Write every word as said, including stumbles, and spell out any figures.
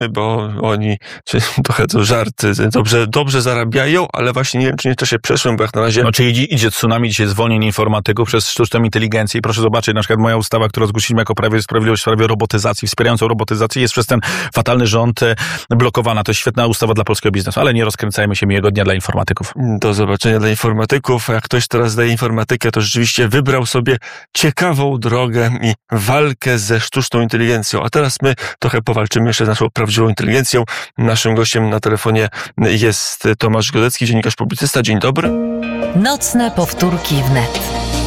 bo oni, czy trochę to żarty, dobrze, dobrze zarabiają, ale właśnie nie wiem, czy nie to się przeszłem, bo jak na razie... No, czy idzie, idzie tsunami dzisiaj zwolnień informatyków przez sztuczną inteligencję i proszę zobaczyć, na przykład moja ustawa, która zgłosiliśmy jako Prawo i Sprawiedliwość w sprawie robotyzacji, wspierającą robotyzację, jest przez ten fatalny rząd blokowana. To jest świetna ustawa dla polskiego biznesu, ale nie rozkręcajmy się, miłego dnia dla informatyków. Do zobaczenia dla informatyków. Jak ktoś teraz daje informatykę, to rzeczywiście wybrał sobie ciekawą drogę i walkę ze sztuczną inteligencją. A teraz my trochę powalczymy jeszcze z naszą prawdziwą inteligencją. Naszym gościem na telefonie jest Tomasz Godecki, dziennikarz, publicysta. Dzień dobry. Nocne powtórki wnet.